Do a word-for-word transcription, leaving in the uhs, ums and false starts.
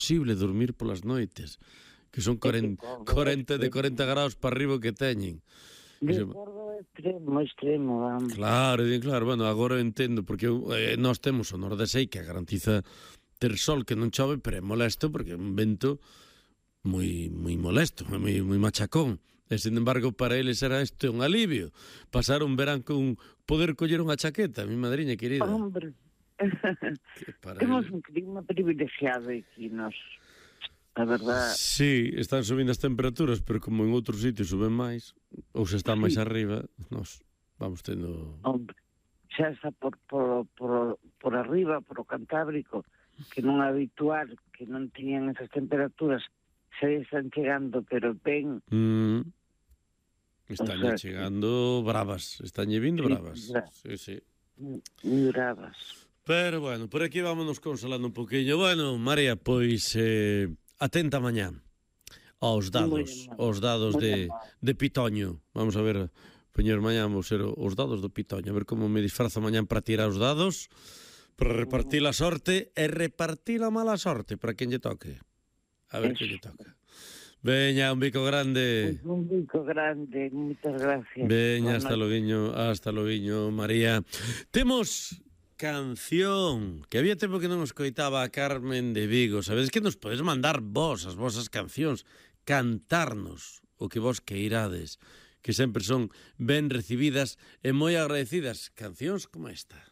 imposible dormir polas noites, que son corenta de corenta graus para arriba que teñen. De acordo extremo, extremo, vamos. Claro, claro, bueno, agora eu entendo, porque eh, nós temos o Nordesei que garantiza ter sol que non chove, pero é molesto porque é un vento moi moi molesto, moi moi machacón. E, sin embargo, para eles era isto un alivio. Pasar un verán con poder coller unha chaqueta, mi madriña querida. Hombre, temos un clima privilegiado aquí, nos, a verdad. Sí, están subindo as temperaturas, pero como en outros sitios suben máis, ou se están máis arriba, nos vamos tendo... Hombre, xa está por, por, por, por arriba, por o Cantábrico, que non é habitual, que non tiñan esas temperaturas, se están chegando, pero ben... Mm. Están o sea, chegando bravas, están vindo sí, bravas. Bra sí, sí. Muy bravas. Pero bueno, por aquí vámonos consolando un poquinho. Bueno, María, pois eh, atenta mañá aos dados, aos dados de, de Pitoño. Vamos a ver, poñer mañá vamos ser os dados do Pitoño, a ver como me disfrazo mañá para tirar os dados, para repartir a sorte e repartir a mala sorte para quen lle toque. A ver quen lle toca. Veña, un bico grande. Un bico grande, moitas gracias. Veña, hasta loguiño, hasta loguiño, María. Temos canción, que había tempo que non nos coitaba a Carmen de Vigo. Sabedes que nos podes mandar vos as vosas cancións, cantarnos o que vos queirades, que sempre son ben recibidas e moi agradecidas. Cancións como esta.